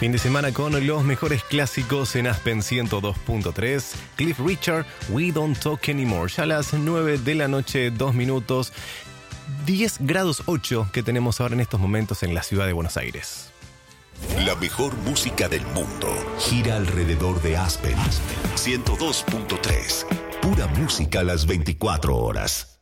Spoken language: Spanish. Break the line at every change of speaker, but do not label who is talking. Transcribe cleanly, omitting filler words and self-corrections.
Fin de semana con los mejores clásicos en Aspen 102.3. Cliff Richard, We Don't Talk Anymore. Ya a las 9 de la noche, 2 minutos. 10 grados 8 que tenemos ahora en estos momentos en la ciudad de Buenos Aires.
La mejor música del mundo gira alrededor de Aspen 102.3. Pura música a las 24 horas.